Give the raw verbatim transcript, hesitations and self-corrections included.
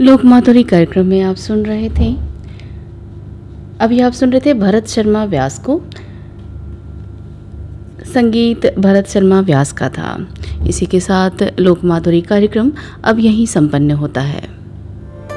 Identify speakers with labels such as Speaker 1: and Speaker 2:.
Speaker 1: लोक माधुरी कार्यक्रम में आप सुन रहे थे, अभी आप सुन रहे थे भरत शर्मा व्यास को। संगीत भरत शर्मा व्यास का था। इसी के साथ लोक माधुरी कार्यक्रम अब यहीं संपन्न होता है।